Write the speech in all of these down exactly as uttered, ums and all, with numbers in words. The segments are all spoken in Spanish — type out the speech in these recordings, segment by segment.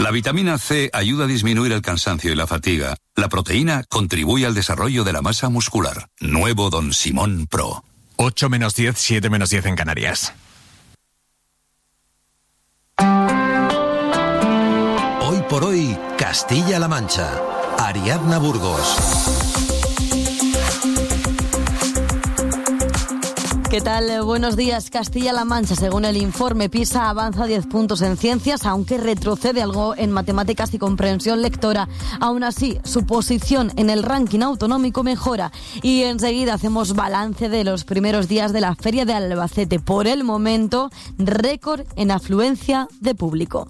La vitamina C ayuda a disminuir el cansancio y la fatiga. La proteína contribuye al desarrollo de la masa muscular. Nuevo Don Simón Pro. ocho menos diez, siete menos diez en Canarias. Hoy por hoy, Castilla-La Mancha. Ariadna Burgos. ¿Qué tal? Buenos días. Castilla-La Mancha, según el informe PISA, avanza diez puntos en ciencias, aunque retrocede algo en matemáticas y comprensión lectora. Aún así, su posición en el ranking autonómico mejora. Y enseguida hacemos balance de los primeros días de la Feria de Albacete. Por el momento, récord en afluencia de público.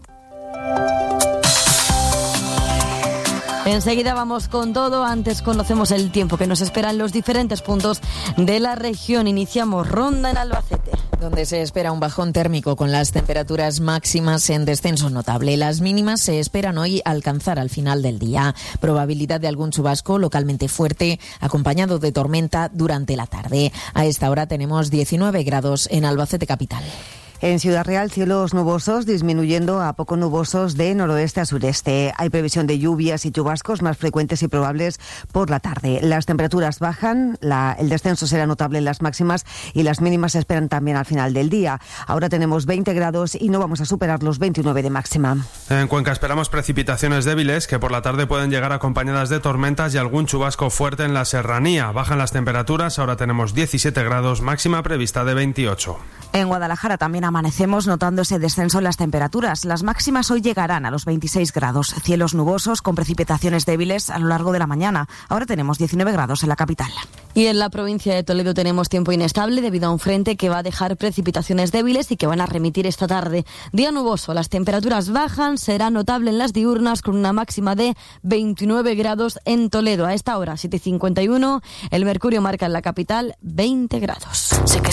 Enseguida vamos con todo. Antes conocemos el tiempo que nos espera en los diferentes puntos de la región. Iniciamos ronda en Albacete, donde se espera un bajón térmico con las temperaturas máximas en descenso notable. Las mínimas se esperan hoy alcanzar al final del día. Probabilidad de algún chubasco localmente fuerte, acompañado de tormenta durante la tarde. A esta hora tenemos diecinueve grados en Albacete capital. En Ciudad Real, cielos nubosos disminuyendo a poco nubosos de noroeste a sureste. Hay previsión de lluvias y chubascos más frecuentes y probables por la tarde. Las temperaturas bajan, la, el descenso será notable en las máximas y las mínimas se esperan también al final del día. Ahora tenemos veinte grados y no vamos a superar los veintinueve de máxima. En Cuenca esperamos precipitaciones débiles que por la tarde pueden llegar acompañadas de tormentas y algún chubasco fuerte en la serranía. Bajan las temperaturas, ahora tenemos diecisiete grados, máxima prevista de veintiocho. En Guadalajara también amanecemos notando ese descenso en las temperaturas. Las máximas hoy llegarán a los veintiséis grados. Cielos nubosos con precipitaciones débiles a lo largo de la mañana. Ahora tenemos diecinueve grados en la capital. Y en la provincia de Toledo tenemos tiempo inestable debido a un frente que va a dejar precipitaciones débiles y que van a remitir esta tarde. Día nuboso, las temperaturas bajan, será notable en las diurnas con una máxima de veintinueve grados en Toledo. A esta hora, siete y cincuenta y uno, el mercurio marca en la capital veinte grados.